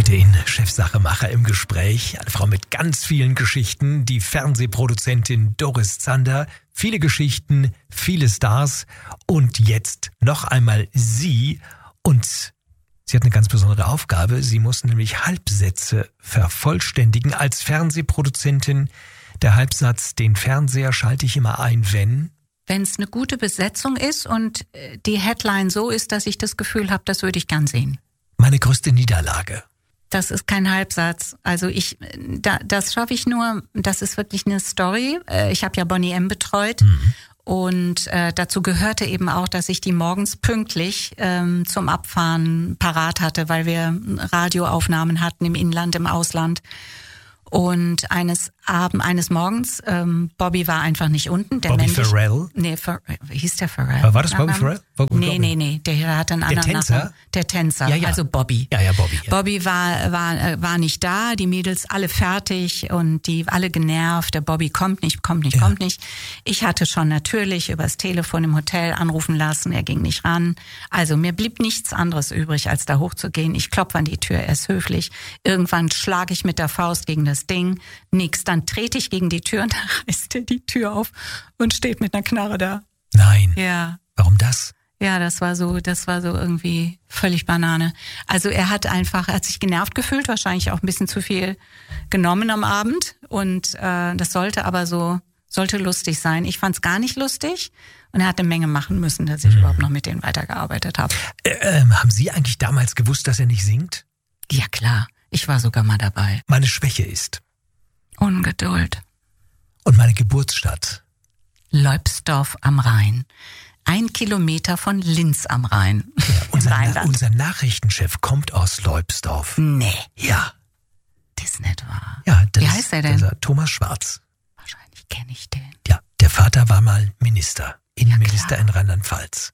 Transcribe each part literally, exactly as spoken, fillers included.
Heute in Chefsache Macher im Gespräch. Eine Frau mit ganz vielen Geschichten, die Fernsehproduzentin Doris Zander. Viele Geschichten, viele Stars und jetzt noch einmal sie. Und sie hat eine ganz besondere Aufgabe. Sie muss nämlich Halbsätze vervollständigen als Fernsehproduzentin. Der Halbsatz, den Fernseher schalte ich immer ein, wenn... Wenn es eine gute Besetzung ist und die Headline so ist, dass ich das Gefühl habe, das würde ich gern sehen. Meine größte Niederlage. Das ist kein Halbsatz. Also ich, da, das schaffe ich nur, das ist wirklich eine Story. Ich habe ja Boney M. betreut mhm. und äh, dazu gehörte eben auch, dass ich die morgens pünktlich ähm, zum Abfahren parat hatte, weil wir Radioaufnahmen hatten im Inland, im Ausland. Und eines Abend, eines Morgens, ähm, Bobby war einfach nicht unten. Der Bobby männlich, Farrell? Nee, Fer, hieß der Farrell? Aber war das Bobby Farrell? War, nee, nee, nee, der hat einen der anderen Tänzer? Nachnamen. Der Tänzer, ja, ja. also Bobby. Ja, ja, Bobby. Ja. Bobby war, war, war nicht da, die Mädels alle fertig und die alle genervt. Der Bobby kommt nicht, kommt nicht, ja. kommt nicht. Ich hatte schon natürlich übers Telefon im Hotel anrufen lassen, er ging nicht ran. Also mir blieb nichts anderes übrig, als da hochzugehen. Ich klopfe an die Tür, er ist höflich. Irgendwann schlage ich mit der Faust gegen das Ding. Nix, dann trete ich gegen die Tür und dann reißt er die Tür auf und steht mit einer Knarre da. Nein. Ja. Warum das? Ja, das war so, das war so irgendwie völlig Banane. Also er hat einfach, er hat sich genervt gefühlt, wahrscheinlich auch ein bisschen zu viel genommen am Abend und äh, das sollte aber so, sollte lustig sein. Ich fand's gar nicht lustig und er hat eine Menge machen müssen, dass ich hm. überhaupt noch mit denen weitergearbeitet habe. Äh, ähm, haben Sie eigentlich damals gewusst, dass er nicht singt? Ja klar, ich war sogar mal dabei. Meine Schwäche ist? Ungeduld. Und meine Geburtsstadt? Leubsdorf am Rhein. Ein Kilometer von Linz am Rhein. Ja, unser, Na, unser Nachrichtenchef kommt aus Leubsdorf. Nee. Ja. Das ist nicht wahr. Ja, das Wie heißt der denn? Dieser Thomas Schwarz. Wahrscheinlich kenne ich den. Ja, der Vater war mal Minister. Innenminister ja, in Rheinland-Pfalz.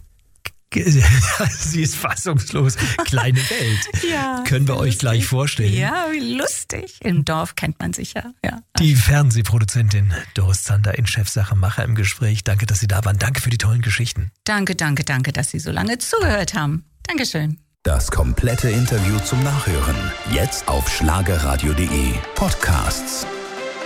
Sie ist fassungslos. Kleine Welt. Ja, können wir euch lustig. Gleich vorstellen. Ja, wie lustig. Im Dorf kennt man sich ja. ja. Die Fernsehproduzentin Doris Zander in Chefsache Macher im Gespräch. Danke, dass Sie da waren. Danke für die tollen Geschichten. Danke, danke, danke, dass Sie so lange zugehört haben. Dankeschön. Das komplette Interview zum Nachhören. Jetzt auf schlagerradio punkt de. Podcasts.